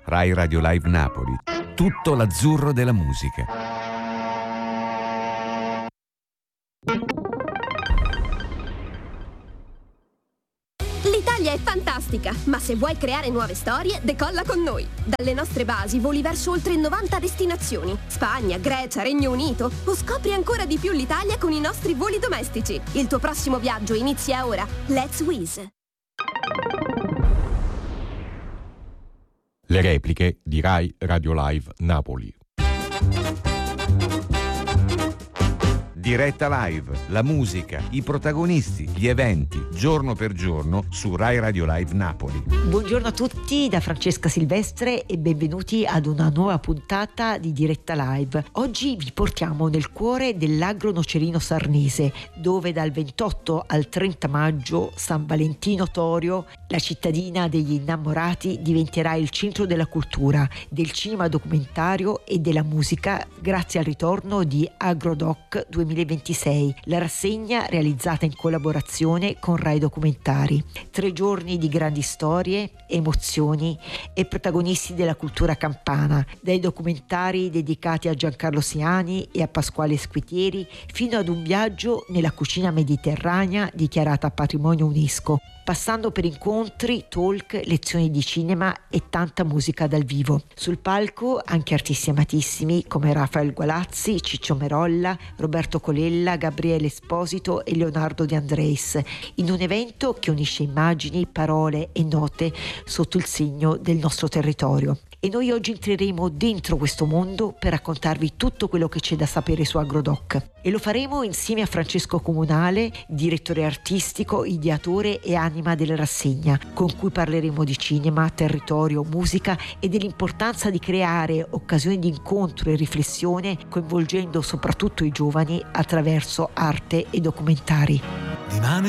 Rai Radio Live Napoli. Tutto l'azzurro della musica. L'Italia è fantastica, ma se vuoi creare nuove storie, decolla con noi. Dalle nostre basi voli verso oltre 90 destinazioni. Spagna, Grecia, Regno Unito. O scopri ancora di più l'Italia con i nostri voli domestici. Il tuo prossimo viaggio inizia ora. Let's Wizz. Le repliche di Rai Radio Live Napoli. Diretta live, la musica, i protagonisti, gli eventi, giorno per giorno su Rai Radio Live Napoli. Buongiorno a tutti da Francesca Silvestre e benvenuti ad una nuova puntata di Diretta Live. Oggi vi portiamo nel cuore dell'Agro Nocerino Sarnese, dove dal 28 al 30 maggio San Valentino Torio, la cittadina degli innamorati, diventerà il centro della cultura, del cinema documentario e della musica grazie al ritorno di AgroDoc 2026, la rassegna realizzata in collaborazione con Rai Documentari. 3 giorni di grandi storie, emozioni e protagonisti della cultura campana, dai documentari dedicati a Giancarlo Siani e a Pasquale Squitieri fino ad un viaggio nella cucina mediterranea dichiarata patrimonio UNESCO, passando per incontri, talk, lezioni di cinema e tanta musica dal vivo. Sul palco anche artisti amatissimi come Rafael Gualazzi, Ciccio Merolla, Roberto Colella, Gabriele Esposito e Leonardo De Andreis, in un evento che unisce immagini, parole e note sotto il segno del nostro territorio. E noi oggi entreremo dentro questo mondo per raccontarvi tutto quello che c'è da sapere su AgroDoc. E lo faremo insieme a Francesco Comunale, direttore artistico, ideatore e anima della rassegna, con cui parleremo di cinema, territorio, musica e dell'importanza di creare occasioni di incontro e riflessione coinvolgendo soprattutto i giovani attraverso arte e documentari.